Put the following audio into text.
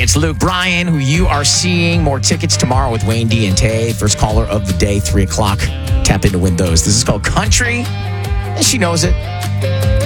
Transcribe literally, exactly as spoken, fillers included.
It's Luke Bryan, who you are seeing. More tickets tomorrow with Wayne D and Tay. First caller of the day, three o'clock. Tap in to win those. This is called Country, and she knows it.